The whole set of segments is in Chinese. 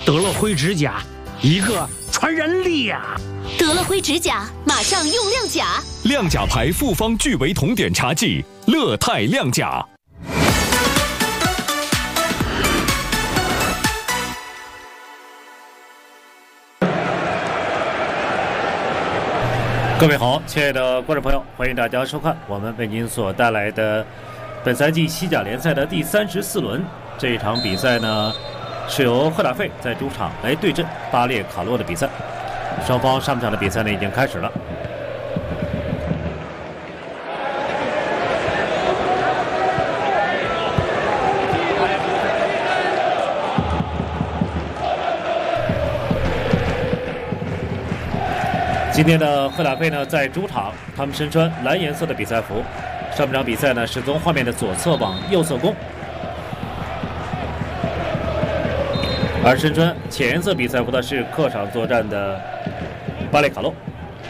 得了灰指甲，一个传人力呀！ 得了灰指甲，马上用亮甲。 亮甲牌复方聚维酮碘茶剂，乐泰亮甲。 各位好，亲爱的观众朋友，欢迎大家收看我们为您所带来的本赛季西甲联赛的第34轮。这一场比赛呢，是由赫塔费在主场来对阵巴列卡洛的比赛。双方上半场的比赛呢已经开始了。今天的赫塔费呢在主场，他们身穿蓝颜色的比赛服。上半场比赛呢是从画面的左侧往右侧攻，而身穿浅颜色比赛服的是客场作战的巴列卡洛。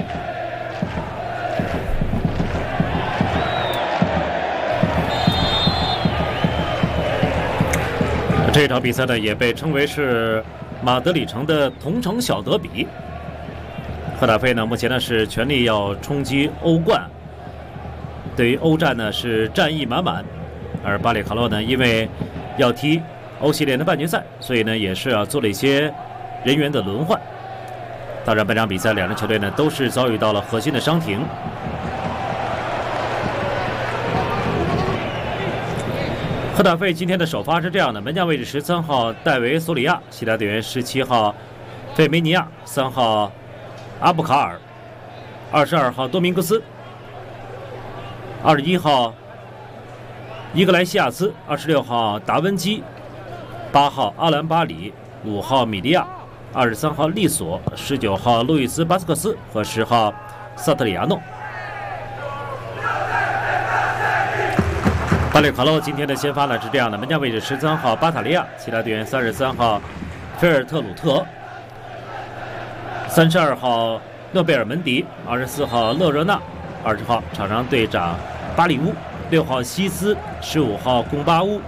这场比赛呢也被称为是马德里城的同城小德比。赫塔费呢，目前呢是全力要冲击欧冠，对于欧战呢是战意满满，而巴列卡洛呢，因为要踢欧系联的半决赛，所以呢也是做了一些人员的轮换。当然，本场比赛两支球队呢都是遭遇到了核心的伤停。赫塔费今天的首发是这样的：门将位置13号戴维·索里亚，其他队员17号费梅尼亚，3号阿布卡尔，22号多明戈斯，21号伊格莱西亚斯，26号达文基，8号阿兰巴里，5号米利亚，23号利索，19号路易斯巴斯克斯和10号萨特里亚诺。巴列卡洛今天的先发呢是这样的：门将位置13号巴塔利亚，其他队员33号菲尔特鲁特，32号诺贝尔门迪，24号勒热纳，20号场上队长巴里乌，6号西斯，15号贡巴乌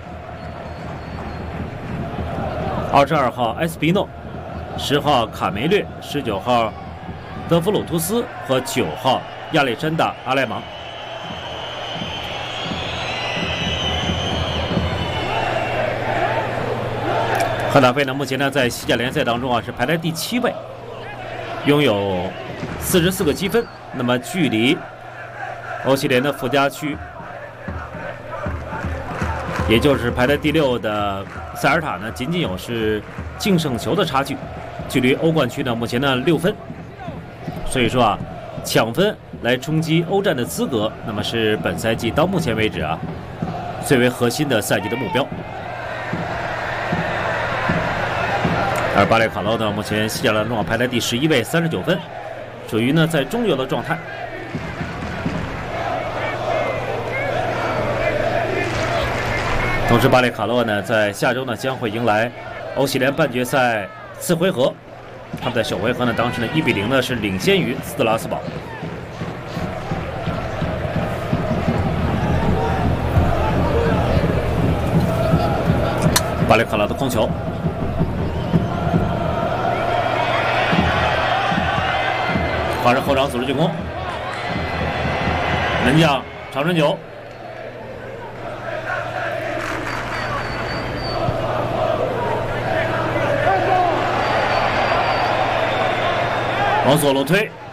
，22号埃斯皮诺，10号卡梅略，19号德弗鲁图斯和9号亚历山大阿莱芒。赫塔费呢，目前呢在西甲联赛当中是排在第7位，拥有44个积分。那么距离欧系联的附加区，也就是排在第6的塞尔塔呢，仅仅有是净胜球的差距，距离欧冠区呢目前呢6分。所以说抢分来冲击欧战的资格，那么是本赛季到目前为止最为核心的赛季的目标。而巴列卡洛呢，目前西甲当中排在第11位，39分，属于呢在中游的状态。同时，巴列卡洛呢在下周呢将会迎来欧系联半决赛4回合，他们在首回合呢当时呢1比0呢是领先于斯特拉斯堡。巴列卡洛的控球。发生后场组织进攻，门将长传球，往左路推，